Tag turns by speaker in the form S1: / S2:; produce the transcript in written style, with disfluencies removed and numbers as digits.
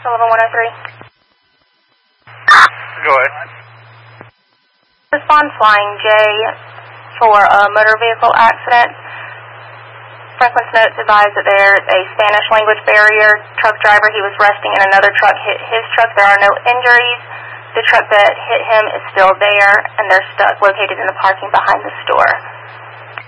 S1: Sullivan 103.
S2: Go ahead.
S1: Respond Flying J for a motor vehicle accident. Franklin's notes advise that there's a Spanish language barrier. Truck driver, he was resting and another truck hit his truck. There are no injuries. The truck that hit him is still there, and they're stuck located in the parking behind the store.